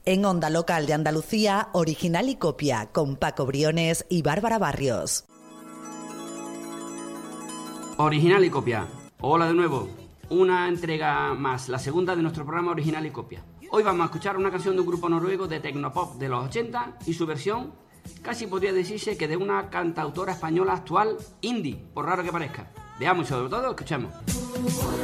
En Onda Local de Andalucía, Original y Copia, con Paco Briones y Bárbara Barrios. Original y Copia. Hola de nuevo. Una entrega más, la segunda de nuestro programa Original y Copia. Hoy vamos a escuchar una canción de un grupo noruego de tecnopop de los 80 y su versión casi podría decirse que de una cantautora española actual indie, por raro que parezca. Veamos y sobre todo escuchemos.